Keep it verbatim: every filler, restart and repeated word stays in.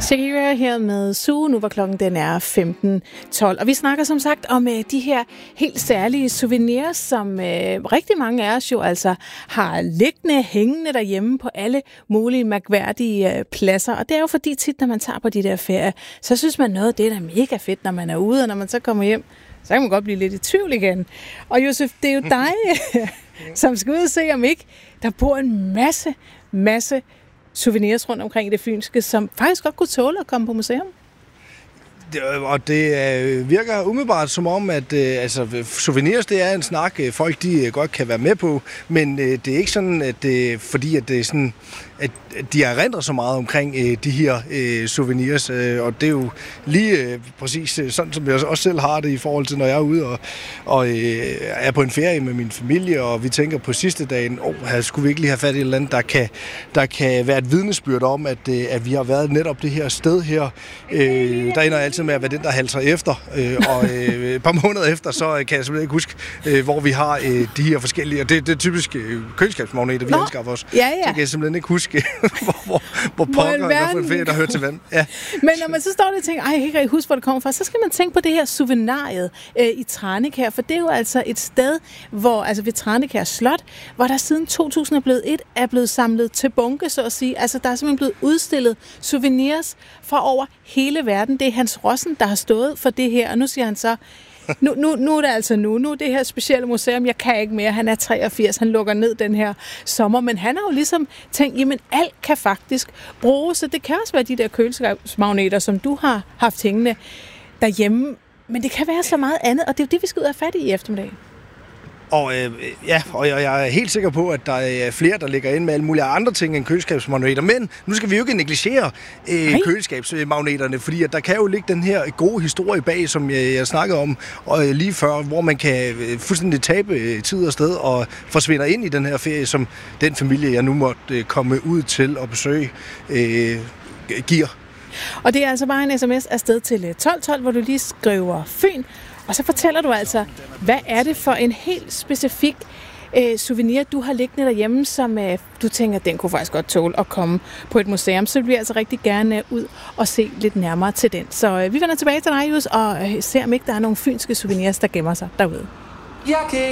Shakira her med Sue, nu hvor klokken den er femten tolv. Og vi snakker som sagt om uh, de her helt særlige souvenirs, som uh, rigtig mange af os jo altså har liggende, hængende derhjemme på alle mulige mærkværdige uh, pladser. Og det er jo fordi tit, når man tager på de der ferier, så synes man noget af det, der er mega fedt, når man er ude, og når man så kommer hjem, så kan man godt blive lidt i tvivl igen. Og Josef, det er jo dig, som skal ud og se, om ikke der bor en masse, masse souvenirs rundt omkring i det fynske, som faktisk godt kunne tåle at komme på museum. Og det øh, virker umiddelbart som om, at øh, altså, souvenirs, det er en snak, øh, folk de øh, godt kan være med på, men øh, det er ikke sådan, at øh, fordi at det er sådan, at de erindrer så meget omkring øh, de her øh, souvenirs, øh, og det er jo lige øh, præcis øh, sådan, som jeg også selv har det i forhold til, når jeg er ude og, og øh, er på en ferie med min familie, og vi tænker på sidste dagen, åh, oh, skulle vi ikke lige have fat i et eller andet, der kan, der kan være et vidnesbyrd om, at, øh, at vi har været netop det her sted her. Øh, der ender altid med at være den, der halser efter, øh, og øh, et par måneder efter, så kan jeg simpelthen ikke huske, øh, hvor vi har øh, de her forskellige, og det, det er typisk øh, køleskabsmagneter, vi elsker for os. Ja, ja. Så kan jeg simpelthen ikke huske, hvor, hvor, hvor pokker der for en ferie, der hører til vand. Ja. Men når man så står der og tænker, ej, jeg kan ikke rigtig huske, hvor det kommer fra, så skal man tænke på det her souvenariet øh, i Tranekær, for det er jo altså et sted, hvor, altså ved Tranekær Slot, hvor der siden to tusind er blevet et, er blevet samlet til bunke, så at sige. Altså, der er simpelthen blevet udstillet souvenirs fra over hele verden. Det er Hans Rossen, der har stået for det her, og nu siger han så, Nu, nu, nu er det altså nu. Nu er det her specielle museum, jeg kan ikke mere. Han er treogfirs, han lukker ned den her sommer. Men han har jo ligesom tænkt, jamen alt kan faktisk bruges. Så det kan også være de der køleskabsmagneter, som du har haft hængende derhjemme. Men det kan være så meget andet, og det er jo det, vi skal ud og have fat i i eftermiddag. Og øh, ja, og jeg, jeg er helt sikker på, at der er flere, der ligger ind med alle mulige andre ting end køleskabsmagneter. Men nu skal vi jo ikke negligere øh, køleskabsmagneterne, fordi at der kan jo ligge den her gode historie bag, som jeg, jeg snakkede om og, øh, lige før, hvor man kan øh, fuldstændig tabe øh, tid og sted og forsvinder ind i den her ferie, som den familie, jeg nu måtte øh, komme ud til og besøge, øh, giver. Og det er altså bare en sms afsted til tolv tolv, hvor du lige skriver Fyn. Og så fortæller du altså, hvad er det for en helt specifik øh, souvenir, du har liggende derhjemme, som øh, du tænker, den kunne faktisk godt tåle at komme på et museum. Så vil vi altså rigtig gerne øh, ud og se lidt nærmere til den. Så øh, vi vender tilbage til dig, Jus, og øh, ser om ikke der er nogle fynske souvenirs, der gemmer sig derude.